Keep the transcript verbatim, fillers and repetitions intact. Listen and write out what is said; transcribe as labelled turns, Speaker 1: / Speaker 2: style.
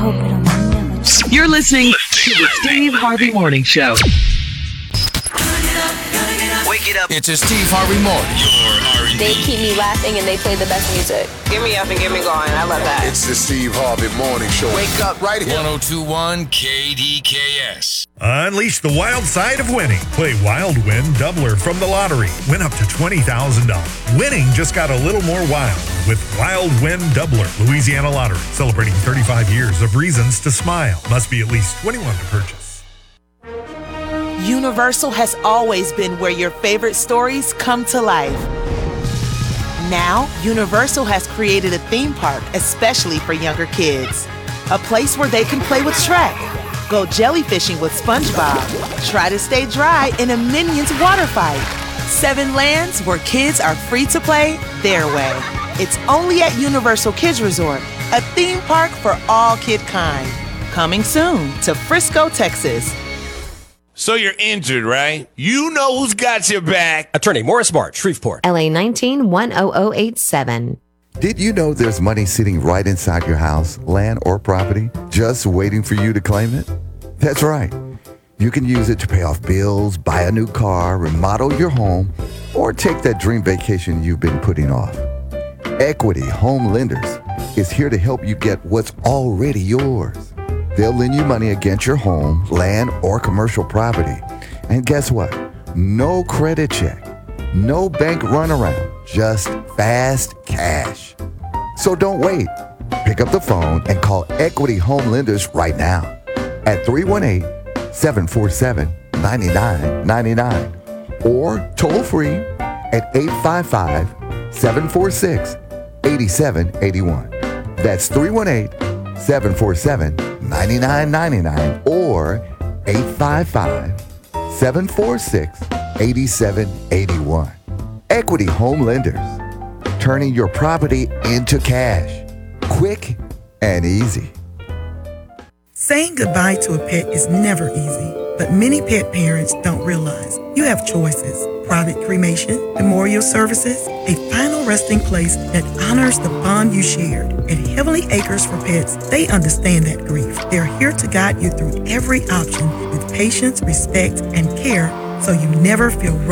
Speaker 1: You're listening to the Steve Harvey Morning Show.
Speaker 2: Wake it up.
Speaker 3: It's a Steve Harvey Morning.
Speaker 4: Your R and B.
Speaker 5: They keep me laughing and they play the best music.
Speaker 6: Get me up and get me going. I love that.
Speaker 7: It's the Steve Harvey Morning Show. Wake up right here.
Speaker 3: one oh two point one K D K S.
Speaker 8: Unleash the wild side of winning. Play Wild Win Doubler from the lottery. Win up to twenty thousand dollars. Winning just got a little more wild with Wild Win Doubler. Louisiana Lottery, celebrating thirty-five years of reasons to smile. Must be at least twenty-one to purchase.
Speaker 9: Universal has always been where your favorite stories come to life. Now, Universal has created a theme park especially for younger kids. A place where they can play with Shrek, go jellyfishing with SpongeBob, try to stay dry in a Minions water fight. Seven lands where kids are free to play their way. It's only at Universal Kids Resort, a theme park for all kid kind. Coming soon to Frisco, Texas.
Speaker 10: So you're injured, right? You know who's got your back.
Speaker 11: Attorney Morris March, Shreveport.
Speaker 12: L A nineteen one oh oh eight seven.
Speaker 13: Did you know there's money sitting right inside your house, land, or property, just waiting for you to claim it? That's right. You can use it to pay off bills, buy a new car, remodel your home, or take that dream vacation you've been putting off. Equity Home Lenders is here to help you get what's already yours. They'll lend you money against your home, land, or commercial property. And guess what? No credit check, no bank runaround, just fast cash. So don't wait. Pick up the phone and call Equity Home Lenders right now at three one eight, seven four seven, nine nine nine nine or toll free at eight five five, seven four six, eight seven eight one. That's three one eight, seven four seven, nine nine nine nine or eight five five, seven four six, eight seven eight one. Equity Home Lenders, turning your property into cash. Quick and easy.
Speaker 14: Saying goodbye to a pet is never easy, but many pet parents don't realize you have choices. Private cremation, memorial services, a final resting place that honors the bond you shared. At Heavenly Acres for Pets, they understand that grief. They're here to guide you through every option with patience, respect, and care so you never feel